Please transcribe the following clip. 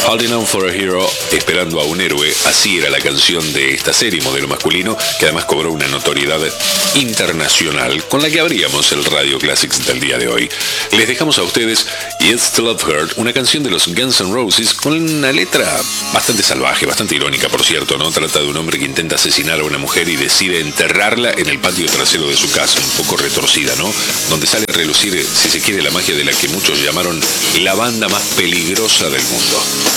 Holding on for a hero, esperando a un héroe, así era la canción de esta serie Modelo Masculino, que además cobró una notoriedad internacional, con la que abríamos el Radio Classics del día de hoy. Les dejamos a ustedes Yes to Love Her, una canción de los Guns N' Roses con una letra bastante salvaje, bastante irónica, por cierto, ¿no? Trata de un hombre que intenta asesinar a una mujer y decide enterrarla en el patio trasero de su casa, un poco retorcida, ¿no? Donde sale a relucir, si se quiere, la magia de la que muchos llamaron la banda más peligrosa del mundo.